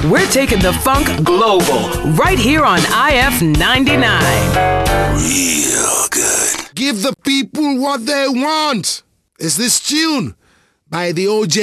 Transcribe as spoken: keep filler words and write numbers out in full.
We're taking the funk global right here on I F ninety-nine. Real good. Give the people what they want. Is this tune by the O J